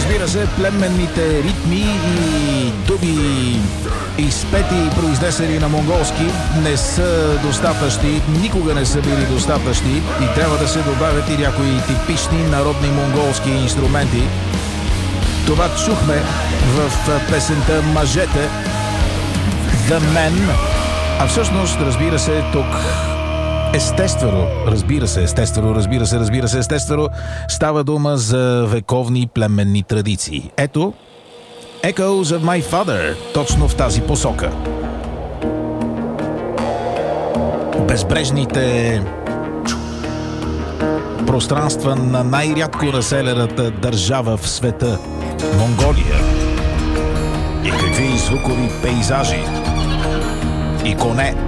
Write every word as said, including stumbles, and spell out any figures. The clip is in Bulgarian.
разбира се, племенните ритми и дуби, изпети и произнесени на монголски, не са достатъчни, никога не са били достатъчни и трябва да се добавят и някои типични народни монголски инструменти. Това чухме в песента "Мъжете", The Men, а всъщност, разбира се, тук естествено, разбира се, естествено, разбира се, разбира се, естествено, става дума за вековни племенни традиции. Ето, Echoes of My Father, точно в тази посока. Безбрежните пространства на най-рядко населената държава в света – Монголия. И какви звукови пейзажи и коне.